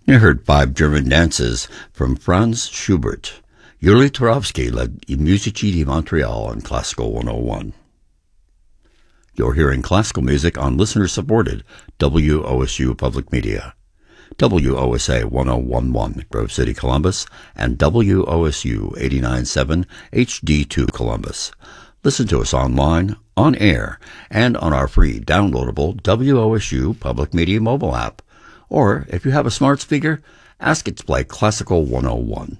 You heard 5 German dances from Franz Schubert. Yuri Turovsky led Musici di Montreal on Classical 101. You're hearing classical music on listener-supported WOSU Public Media. WOSA 1011 Grove City, Columbus, and WOSU 89.7 HD2 Columbus. Listen to us online, on air, and on our free downloadable WOSU Public Media mobile app. Or, if you have a smart speaker, ask it to play Classical 101.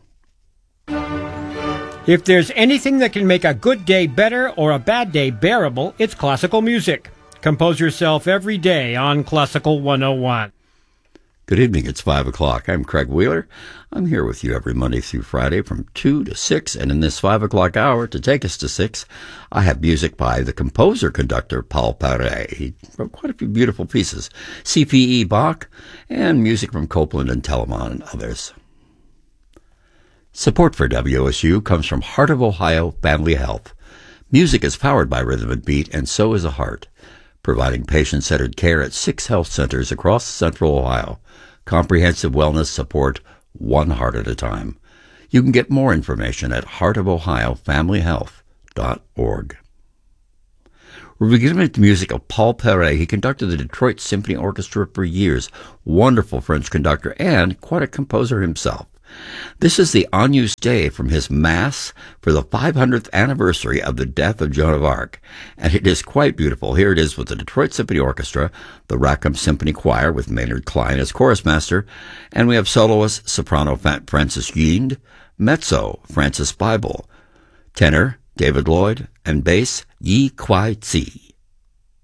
If there's anything that can make a good day better or a bad day bearable, it's classical music. Compose yourself every day on Classical 101. Good evening, it's 5 o'clock. I'm Craig Wheeler. I'm here with you every Monday through Friday from 2 to 6, and in this 5 o'clock hour, to take us to 6, I have music by the composer-conductor Paul Paret. He wrote quite a few beautiful pieces, C.P.E. Bach, and music from Copland and Telemann and others. Support for WOSU comes from Heart of Ohio Family Health. Music is powered by Rhythm and Beat, and so is a heart, providing patient-centered care at 6 health centers across central Ohio. Comprehensive wellness support, one heart at a time. You can get more information at heartofohiofamilyhealth.org. We're beginning with the music of Paul Paret. He conducted the Detroit Symphony Orchestra for years. Wonderful French conductor and quite a composer himself. This is the Agnus Dei from his Mass for the 500th anniversary of the death of Joan of Arc, and it is quite beautiful. Here it is with the Detroit Symphony Orchestra, the Rackham Symphony Choir with Maynard Klein as chorus master, and we have soloist soprano Frances Yiend, mezzo Francis Bible, tenor David Lloyd, and bass Yi Kwai Tsi.